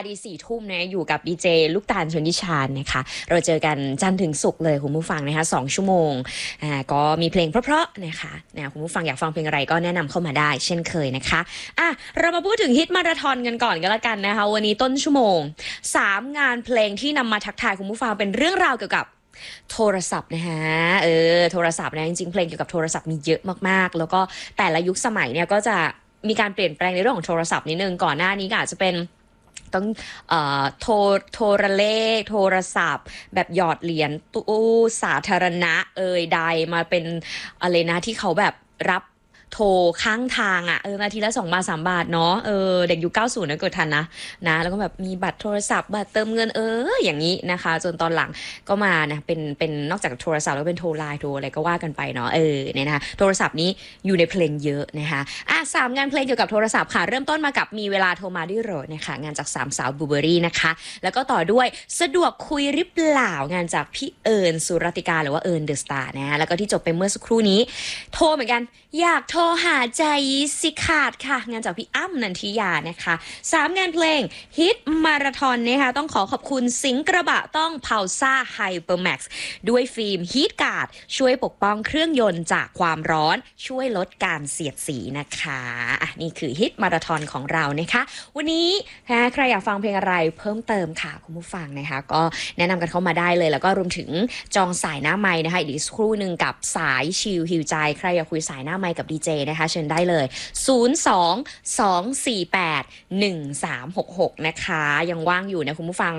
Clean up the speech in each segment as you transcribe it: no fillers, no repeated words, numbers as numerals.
ดี4 ทุ่มนะอยู่กับดีเจลูกตาลชนทิชาญนะคะเราเจอกันจันทร์ถึงศุกร์เลยคุณผู้ฟังนะคะ2 ชั่วโมงก็มีเพลงเพราะๆนะคะคุณผู้ฟังอยากฟังเพลงอะไรก็แนะนำเข้ามาได้เช่นเคยนะคะเรามาพูดถึงฮิตมาราธอนกันก่อนก็แล้วกันนะคะวันนี้ต้นชั่วโมง3 งานเพลงที่นำมาทักทายคุณผู้ฟังเป็นเรื่องราวเกี่ยวกับโทรศัพท์นะฮะโทรศัพท์นะจริงๆเพลงเกี่ยวกับโทรศัพท์มีเยอะมากๆแล้วก็แต่ละยุคสมัยเนี่ยก็จะมีการเปลี่ยนแปลงในเรื่องของโทรศัพท์นิดนึงก่อนหน้านี้ก็อาจจะเป็นต้องโทรเลขโทรศัพท์แบบหยอดเหรียญตู้สาธารณะใดมาเป็นอะไรนะที่เขาแบบรับโทรข้างทางนาทีละ2 บาท 3 บาทเนาะเด็กยุค90นะเกิดทันนะแล้วก็แบบมีบัตรโทรศัพท์บัตรเติมเงินอย่างนี้นะคะจนตอนหลังก็มานะเป็นนอกจากโทรศัพท์แล้วเป็นโทรไลน์โทรอะไรก็ว่ากันไปเนาะเนี่ยนะคะโทรศัพท์นี้อยู่ในเพลงเยอะนะคะ3 งานเพลงเกี่ยวกับโทรศัพท์ค่ะเริ่มต้นมากับมีเวลาโทรมาด้วยเหรอนะคะงานจาก3 สาวบลูเบอรี่นะคะแล้วก็ต่อด้วยสะดวกคุยหรือเปล่างานจากพี่เอิญสุรติกาหรือว่าเอิญเดอะสตาร์นะแล้วก็ที่จบไปเมื่อสักครู่นี้โทรเหมือนกันอยากโทรหาใจสิขาดค่ะงานจากพี่อ้ำนันทิยานะคะ3 งานเพลงฮิตมาราธอนนะคะต้องขอคุณสิงห์กระบะต้องเพาซ่าไฮเปอร์แม็กซ์ด้วยฟิล์มฮีทการ์ดช่วยปกป้องเครื่องยนต์จากความร้อนช่วยลดการเสียดสีนะคะนี่คือฮิตมาราธอนของเรานะคะวันนี้ใครอยากฟังเพลงอะไรเพิ่มเติมค่ะคุณผู้ฟังนะคะก็แนะนำกันเข้ามาได้เลยแล้วก็รวมถึงจองสายหน้าไมค์นะคะอีกสักครู่นึงกับสายชิลฮิวใจใครอยากคุยสายหน้าไมค์กับดีเจนะคะเชิญได้เลย02-248-1366นะคะยังว่างอยู่นะคุณผู้ฟัง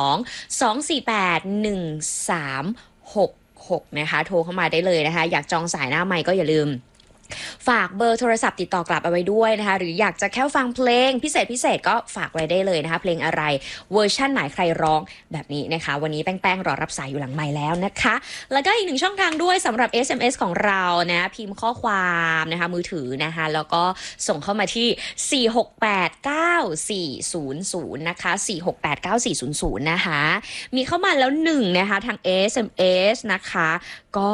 02-248-1366นะคะโทรเข้ามาได้เลยนะคะอยากจองสายหน้าไมค์ก็อย่าลืมฝากเบอร์โทรศัพท์ติดต่อกลับเอาไว้ด้วยนะคะหรืออยากจะแค่ฟังเพลงพิเศษก็ฝากไว้ได้เลยนะคะเพลงอะไรเวอร์ชั่นไหนใครร้องแบบนี้นะคะวันนี้แป้งรอรับสายอยู่หลังไมค์แล้วนะคะแล้วก็อีก1 ช่องทางด้วยสำหรับ SMS ของเรานะพิมพ์ข้อความนะคะมือถือนะคะแล้วก็ส่งเข้ามาที่4689400นะคะ4689400นะคะมีเข้ามาแล้ว1นะคะทาง SMS นะคะก็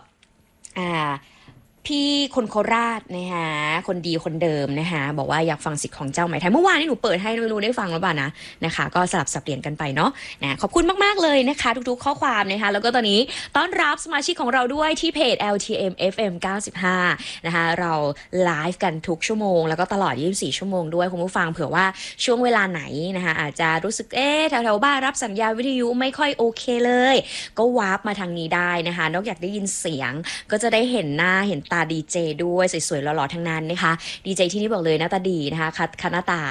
พี่คนโคราชนะคะคนดีคนเดิมนะคะบอกว่าอยากฟังสิทธิ์ของเจ้าไหมไทยเมื่อวานนี้หนูเปิดให้ไม่รู้ได้ฟังหรือเปล่านะคะก็สลับสับเปลี่ยนกันไปเนาะขอบคุณมากๆเลยนะคะทุกๆข้อความนะคะแล้วก็ตอนนี้ต้อนรับสมาชิกของเราด้วยที่เพจ LTM FM 95นะคะเราไลฟ์กันทุกชั่วโมงแล้วก็ตลอด24 ชั่วโมงด้วยคุณผู้ฟังเผื่อว่าช่วงเวลาไหนนะคะอาจจะรู้สึกแถวๆบ้านรับสัญญาณวิทยุไม่ค่อยโอเคเลยก็วาร์ปมาทางนี้ได้นะคะนอกจากได้ยินเสียงก็จะได้เห็นหน้าเห็นตาดีเจด้วยสวยๆหล่อๆทั้งนั้นนะคะดีเจที่นี่บอกเลยหน้าตาดีนะคะคัดหน้าตา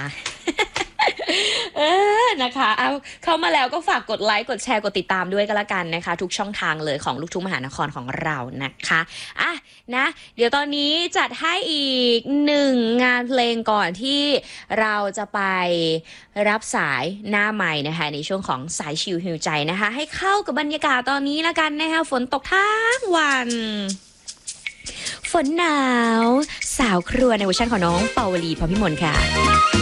นะคะเอาเข้ามาแล้วก็ฝากกดไลค์กดแชร์กดติดตามด้วยก็แล้วกันนะคะทุกช่องทางเลยของลูกทุ่งมหานครของเรานะคะนะเดี๋ยวตอนนี้จัดให้อีก1 งานเพลงก่อนที่เราจะไปรับสายหน้าใหม่นะคะในช่วงของสายชิลฮิวใจนะคะให้เข้ากับบรรยากาศตอนนี้แล้วกันนะคะฝนตกทั้งวันฝนหนาวสาวครัวในเวอร์ชันของน้องปาวลีพรพิมลค่ะ